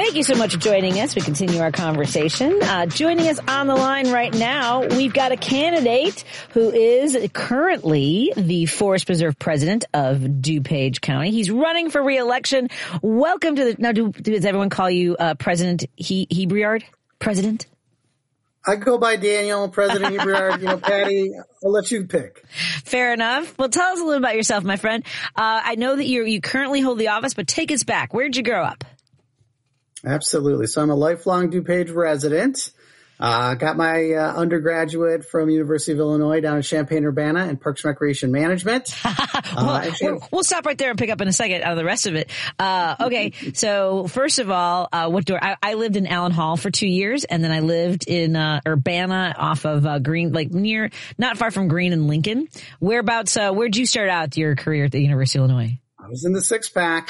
Thank you so much for joining us. We continue our conversation. Joining us on the line right now, we've got a candidate who is currently the Forest Preserve president of DuPage County. He's running for re-election. Welcome to the, now does everyone call you President Hebriard? President? I go by Daniel, President Hebriard. Patty, I'll let you pick. Fair enough. Well, tell us a little about yourself, my friend. I know that you currently hold the office, but take us back. Where'd you grow up? Absolutely. So I'm a lifelong DuPage resident. Got my undergraduate from University of Illinois down in Champaign-Urbana in Parks and Recreation Management. We'll stop right there and pick up in a second on the rest of it. Okay. So first of all, I lived in Allen Hall for 2 years, and then I lived in Urbana off of Green, like not far from Green and Lincoln. Whereabouts? Where'd you start out your career at the University of Illinois? I was in the six pack.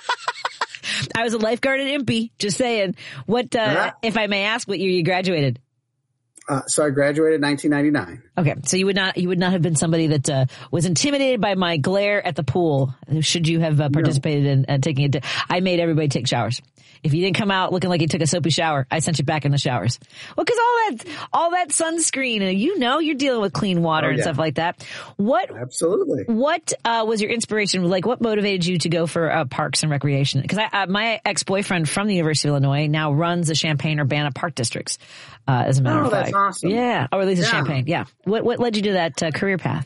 I was a lifeguard at Impey, just saying. What, if I may ask, what year you graduated? So I graduated in 1999. Okay. So you would not have been somebody that, was intimidated by my glare at the pool. Should you have participated in taking it? I made everybody take showers. If you didn't come out looking like you took a soapy shower, I sent you back in the showers. Well, cause all that sunscreen and you're dealing with clean water and stuff like that. Absolutely. What was your inspiration? Like what motivated you to go for Parks and Recreation? Cause my ex-boyfriend from the University of Illinois now runs the Champaign-Urbana Park Districts, as a matter of fact. That's awesome. Yeah. Or at least Champaign. Yeah. What led you to that career path?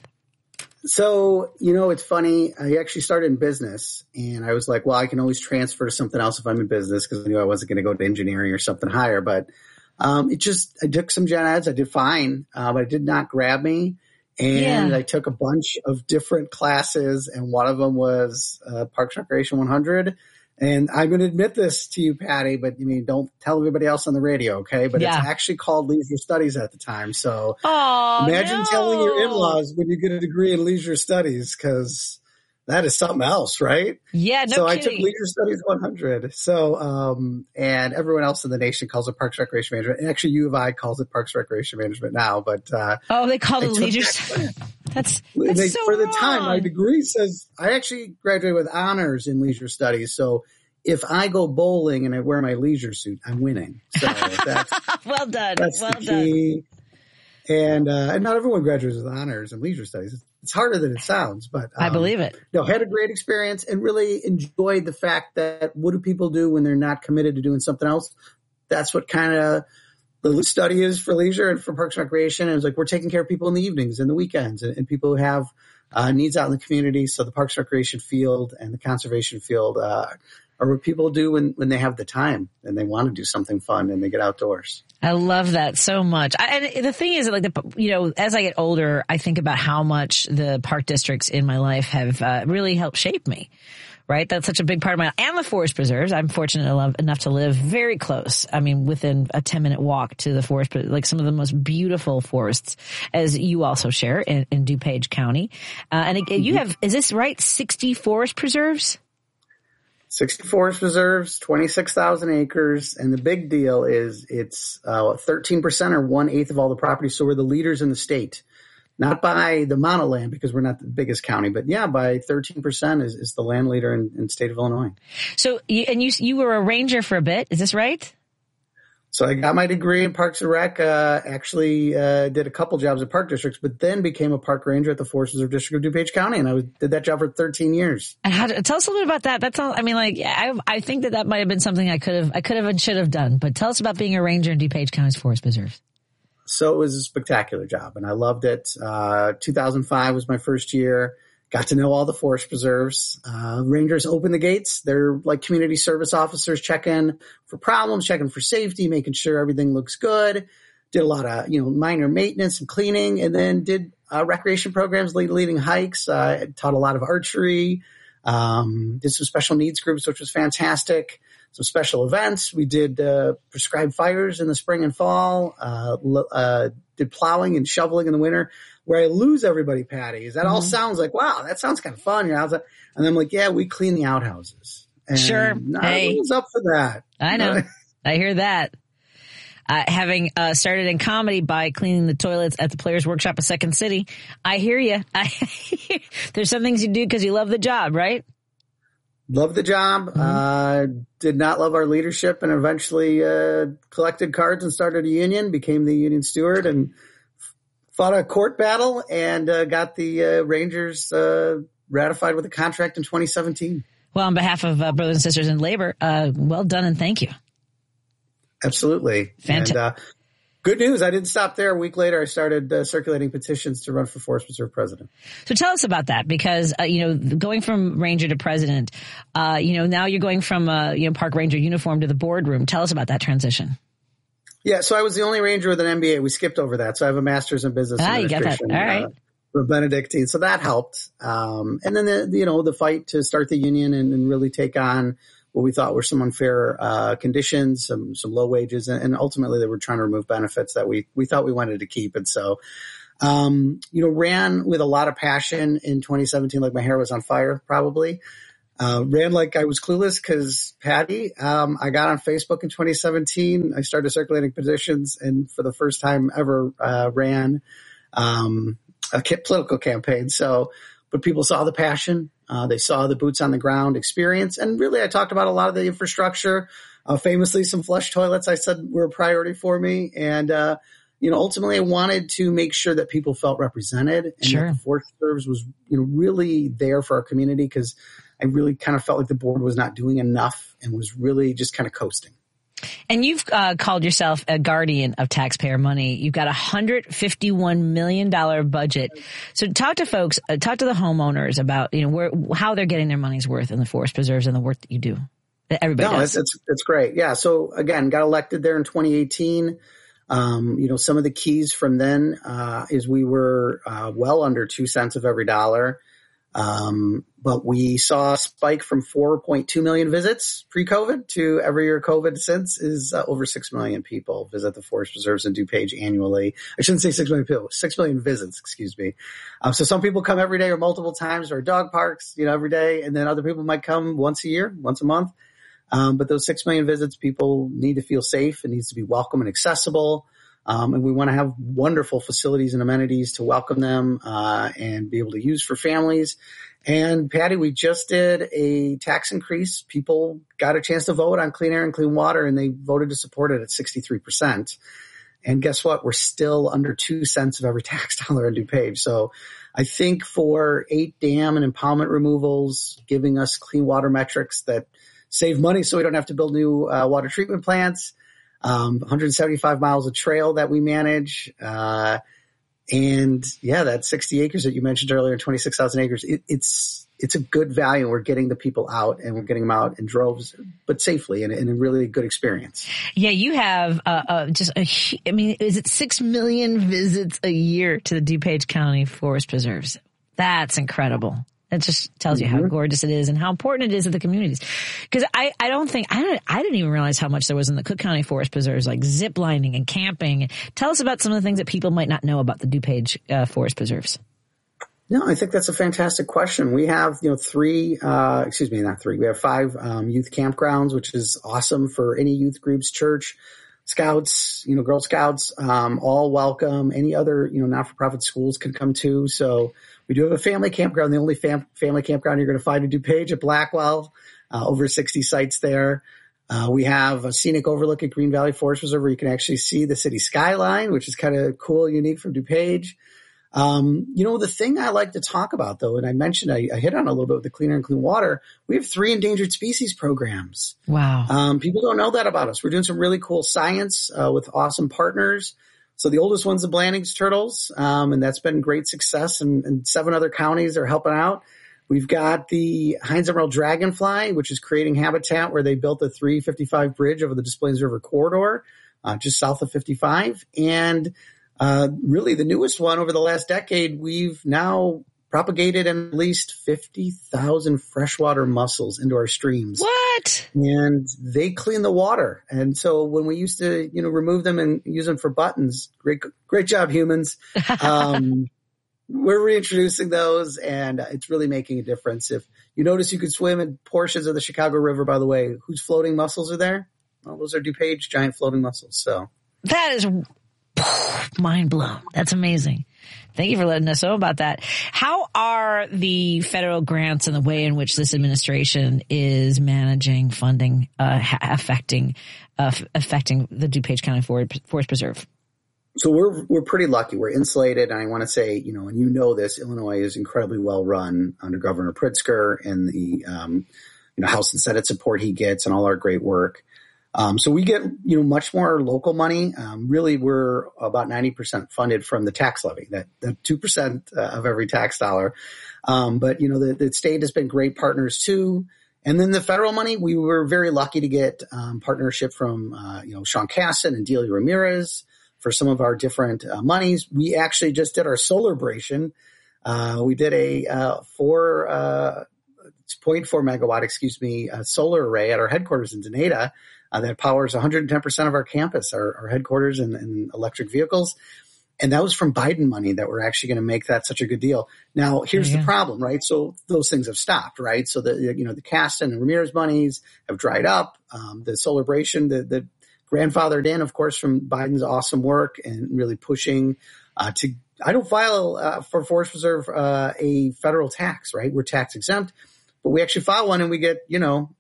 So, it's funny. I actually started in business and I was like, well, I can always transfer to something else if I'm in business because I knew I wasn't going to go to engineering or something higher. But I took some gen eds. I did fine, but it did not grab me. And I took a bunch of different classes and one of them was Parks and Recreation 100. And I'm going to admit this to you, Patty, but don't tell everybody else on the radio, okay? But it's actually called leisure studies at the time. So imagine telling your in-laws when you get a degree in leisure studies, because that is something else, right? Yeah, no So kidding. I took Leisure Studies 100. So, and everyone else in the nation calls it Parks and Recreation Management. And actually, U of I calls it Parks and Recreation Management now, but, they call it Leisure Studies. That's so for the wrong. time, my degree says I actually graduated with honors in leisure studies. So if I go bowling and I wear my leisure suit, I'm winning. So that's well done. That's well the key. Done. And not everyone graduates with honors in leisure studies. It's harder than it sounds, but I believe it. Had a great experience and really enjoyed the fact that what do people do when they're not committed to doing something else? That's what kind of the study is for leisure and for Parks and Recreation. And it's like we're taking care of people in the evenings and the weekends and people who have needs out in the community. So the Parks and Recreation field and the conservation field are what people do when they have the time and they want to do something fun and they get outdoors. I love that so much. And the thing is, like, as I get older, I think about how much the park districts in my life have really helped shape me. Right? That's such a big part of my life. And the forest preserves. I'm fortunate enough to live very close. I mean, within a 10-minute walk to the forest, like some of the most beautiful forests, as you also share in DuPage County. And again, you have, is this right? 60 forest preserves? 60 forest preserves, 26,000 acres. And the big deal is it's 13% or 1/8 of all the property. So we're the leaders in the state. Not by the amount of land because we're not the biggest county, but by 13% is the land leader in the state of Illinois. So, you were a ranger for a bit. Is this right? So I got my degree in Parks and Rec, actually did a couple jobs at park districts, but then became a park ranger at the Forest Reserve District of DuPage County. And I did that job for 13 years. And tell us a little bit about that. That's all. I mean, I think that might have been something I could have and should have done, but tell us about being a ranger in DuPage County's Forest Preserves. So it was a spectacular job and I loved it. 2005 was my first year. Got to know all the forest preserves. Rangers open the gates. They're like community service officers, checking for problems, checking for safety, making sure everything looks good. Did a lot of, minor maintenance and cleaning, and then did recreation programs, leading hikes. Taught a lot of archery. Did some special needs groups, which was fantastic. Some special events. We did prescribed fires in the spring and fall. Did plowing and shoveling in the winter. Where I lose everybody, Patty, is that all sounds like, wow, that sounds kind of fun. And I'm like, yeah, we clean the outhouses. And sure. Everyone's up for that. I know. I hear that. Having started in comedy by cleaning the toilets at the Players Workshop of Second City, I hear you. There's some things you do because you love the job, right? Loved the job. Did not love our leadership, and eventually collected cards and started a union, became the union steward, and fought a court battle and got the Rangers ratified with a contract in 2017. Well, on behalf of brothers and sisters in labor, well done and thank you. Absolutely. Fantastic. And good news, I didn't stop there. A week later, I started circulating petitions to run for Forest Preserve president. So tell us about that, because, going from ranger to president, now you're going from, park ranger uniform to the boardroom. Tell us about that transition. Yeah, so I was the only ranger with an MBA. We skipped over that. So I have a master's in business administration. You got that. All right. From Benedictine. So that helped. And then, the fight to start the union and really take on what we thought were some unfair conditions, some low wages, and ultimately they were trying to remove benefits that we thought we wanted to keep. And so, ran with a lot of passion in 2017, like my hair was on fire, probably. Ran like I was clueless because Patty, I got on Facebook in 2017. I started circulating petitions and for the first time ever ran a political campaign. So, but people saw the passion. They saw the boots on the ground experience. And really, I talked about a lot of the infrastructure. Famously, some flush toilets I said were a priority for me. And, ultimately, I wanted to make sure that people felt represented and that the Forest Preserves was, really there for our community, because I really kind of felt like the board was not doing enough and was really just kind of coasting. And you've called yourself a guardian of taxpayer money. You've got a $151 million budget. So talk to folks, talk to the homeowners about, how they're getting their money's worth in the forest preserves and the work that you do. That everybody does. It's great. Yeah. So again, got elected there in 2018. Some of the keys from then is we were well under 2 cents of every dollar. But we saw a spike from 4.2 million visits pre-COVID to every year COVID since is over 6 million people visit the forest preserves in DuPage annually. I shouldn't say 6 million people, 6 million visits, excuse me. So some people come every day or multiple times to our dog parks, every day. And then other people might come once a year, once a month. But those 6 million visits, people need to feel safe. It needs to be welcome and accessible. And we want to have wonderful facilities and amenities to welcome them and be able to use for families. And Patty, we just did a tax increase. People got a chance to vote on clean air and clean water, and they voted to support it at 63%. And guess what? We're still under 2 cents of every tax dollar in DuPage. So I think for 8 dam and impoundment removals, giving us clean water metrics that save money so we don't have to build new water treatment plants, 175 miles of trail that we manage. And that 60 acres that you mentioned earlier, 26,000 acres, it's a good value. We're getting the people out, and we're getting them out in droves, but safely and in a really good experience. Yeah, you have is it 6 million visits a year to the DuPage County Forest Preserves? That's incredible. It just tells you how gorgeous it is and how important it is to the communities. Because I didn't even realize how much there was in the Cook County Forest Preserves, like zip lining and camping. Tell us about some of the things that people might not know about the DuPage Forest Preserves. No, I think that's a fantastic question. We have, 5 youth campgrounds, which is awesome for any youth groups, church, Scouts, Girl Scouts, all welcome. Any other, not-for-profit schools can come too. So we do have a family campground, the only family campground you're going to find in DuPage at Blackwell, over 60 sites there. We have a scenic overlook at Green Valley Forest Preserve where you can actually see the city skyline, which is kind of cool, unique from DuPage. The thing I like to talk about, though, and I mentioned, I hit on a little bit with the Clean Air and Clean Water, we have 3 endangered species programs. Wow. People don't know that about us. We're doing some really cool science with awesome partners. So the oldest one's the Blandings turtles, and that's been great success, and 7 other counties are helping out. We've got the Heinz Emerald dragonfly, which is creating habitat where they built the 355 bridge over the Des Plaines River corridor, just south of 55. And really the newest one over the last decade, we've now propagated and released 50,000 freshwater mussels into our streams. What? And they clean the water. And so when we used to, remove them and use them for buttons, great job, humans. We're reintroducing those, and it's really making a difference. If you notice, you could swim in portions of the Chicago River, by the way. Whose floating mussels are there? Well, those are DuPage giant floating mussels. So that is mind blown. That's amazing. Thank you for letting us know about that. How are the federal grants and the way in which this administration is managing funding affecting the DuPage County Forest Preserve? So we're pretty lucky. We're insulated. And I want to say, and this, Illinois is incredibly well run under Governor Pritzker and the, House and Senate support he gets and all our great work. So we get, much more local money. Really, we're about 90% funded from the tax levy, that 2% of every tax dollar. But, the state has been great partners too. And then the federal money, we were very lucky to get partnership from, Sean Casson and Delia Ramirez for some of our different monies. We actually just did our Solarbration. We did a 0.4 megawatt, solar array at our headquarters in Donata that powers 110% of our campus, our headquarters and electric vehicles. And that was from Biden money that we're actually going to make that such a good deal. Now, here's the problem, right? So those things have stopped, right? So the Caston and Ramirez monies have dried up. The Solarbration, the grandfathered in, of course, from Biden's awesome work and really pushing I don't file for Forest Preserve a federal tax, right? We're tax exempt, but we actually file one and we get, several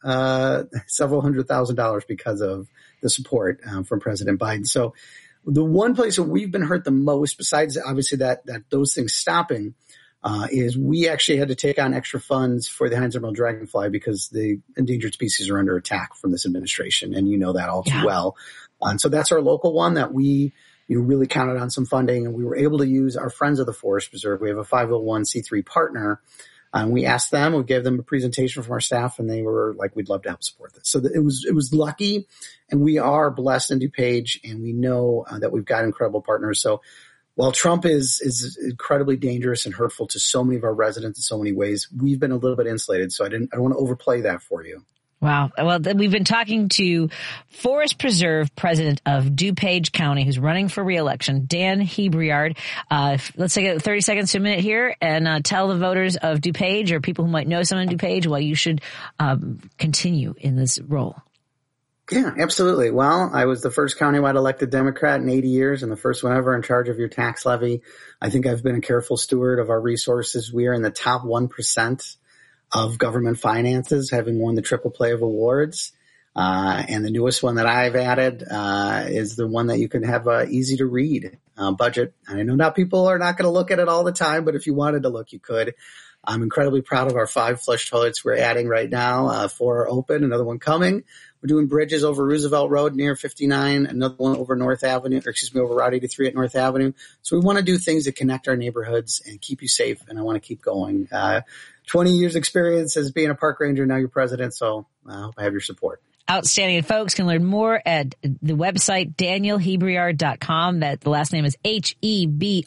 $100,000 because of the support from President Biden. So the one place that we've been hurt the most, besides obviously that those things stopping, is we actually had to take on extra funds for the Heinz Emerald dragonfly because the endangered species are under attack from this administration. And you know that all too well. And so that's our local one that we really counted on some funding, and we were able to use our Friends of the Forest Preserve. We have a 501c3 partner, and we asked them, we gave them a presentation from our staff, and they were like, we'd love to help support this. So it was lucky, and we are blessed in DuPage, and we know that we've got incredible partners. So while Trump is incredibly dangerous and hurtful to so many of our residents in so many ways, we've been a little bit insulated. So I don't want to overplay that for you. Wow. Well, we've been talking to Forest Preserve President of DuPage County, who's running for re-election, Dan Hebriard. Let's take 30 seconds to a minute here and tell the voters of DuPage or people who might know someone in DuPage why you should continue in this role. Yeah, absolutely. Well, I was the first countywide elected Democrat in 80 years and the first one ever in charge of your tax levy. I think I've been a careful steward of our resources. We are in the top 1% of government finances, having won the triple play of awards. And the newest one that I've added is the one that you can have easy to read budget. And I know not people are not going to look at it all the time, but if you wanted to look, you could. I'm incredibly proud of our 5 flush toilets we're adding right now. 4 are open, another one coming. We're doing bridges over Roosevelt Road near 59, another one over over Route 83 at North Avenue. So we want to do things that connect our neighborhoods and keep you safe, and I want to keep going. 20 years experience as being a park ranger, now you're president, so I hope I have your support. Outstanding. And folks can learn more at the website, danielhebriard.com. That the last name is Hebriard.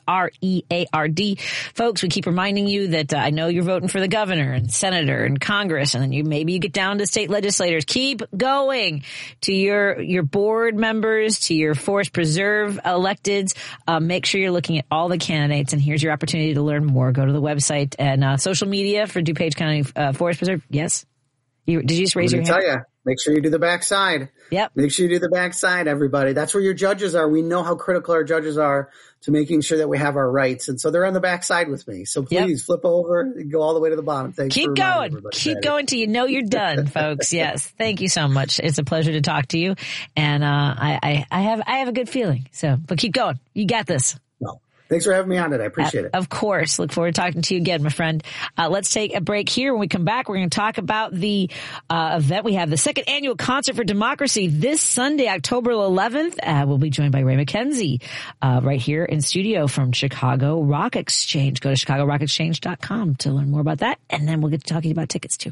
Folks, we keep reminding you that I know you're voting for the governor and senator and Congress, and then maybe you get down to state legislators. Keep going to your board members, to your Forest Preserve electeds. Make sure you're looking at all the candidates, and here's your opportunity to learn more. Go to the website and social media for DuPage County Forest Preserve. Yes? Did you just raise your hand? Tell you. Make sure you do the backside. Yep. Make sure you do the backside, everybody. That's where your judges are. We know how critical our judges are to making sure that we have our rights. And so they're on the backside with me. So please flip over and go all the way to the bottom. Thanks. Keep going. Keep going till you know you're done, folks. Yes. Thank you so much. It's a pleasure to talk to you. And I have a good feeling. But keep going. You got this. Thanks for having me on today. I appreciate it. Of course. Look forward to talking to you again, my friend. Let's take a break here. When we come back, we're going to talk about the event. We have the second annual Concert for Democracy this Sunday, October 11th. We'll be joined by Ray McKenzie right here in studio from Chicago Rock Exchange. Go to ChicagoRockExchange.com to learn more about that. And then we'll get to talking about tickets too.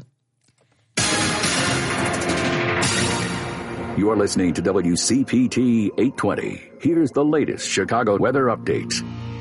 You're listening to WCPT 820. Here's the latest Chicago weather update.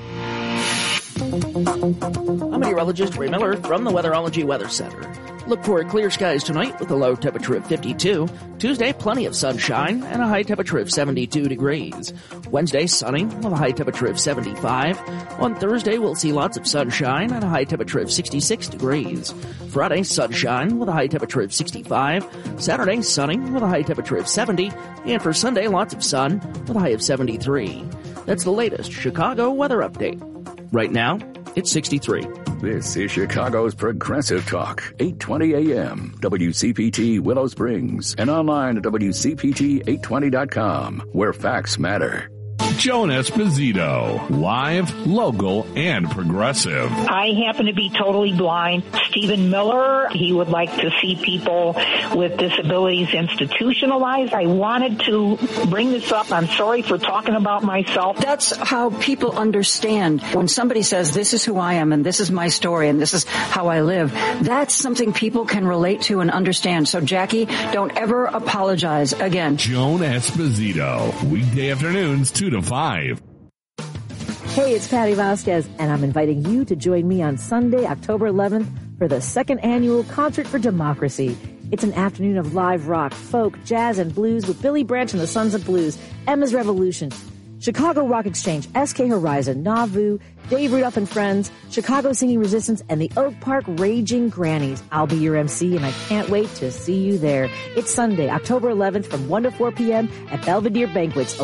I'm meteorologist Ray Miller from the Weatherology Weather Center. Look for clear skies tonight with a low temperature of 52. Tuesday, plenty of sunshine and a high temperature of 72 degrees. Wednesday, sunny with a high temperature of 75. On Thursday, we'll see lots of sunshine and a high temperature of 66 degrees. Friday, sunshine with a high temperature of 65. Saturday, sunny with a high temperature of 70. And for Sunday, lots of sun with a high of 73. That's the latest Chicago weather update. Right now, it's 63. This is Chicago's Progressive Talk, 820 AM, WCPT Willow Springs, and online at WCPT820.com, where facts matter. Joan Esposito, live, local, and progressive. I happen to be totally blind. Stephen Miller, he would like to see people with disabilities institutionalized. I wanted to bring this up. I'm sorry for talking about myself. That's how people understand. When somebody says, this is who I am, and this is my story, and this is how I live, that's something people can relate to and understand. So, Jackie, don't ever apologize again. Joan Esposito, weekday afternoons, 2 to 5. Hey, it's Patty Vasquez, and I'm inviting you to join me on Sunday, October 11th, for the second annual Concert for Democracy. It's an afternoon of live rock, folk, jazz, and blues with Billy Branch and the Sons of Blues, Emma's Revolution, Chicago Rock Exchange, SK Horizon, Nauvoo, Dave Rudolph and Friends, Chicago Singing Resistance, and the Oak Park Raging Grannies. I'll be your MC, and I can't wait to see you there. It's Sunday, October 11th from 1 to 4 p.m. at Belvedere Banquets.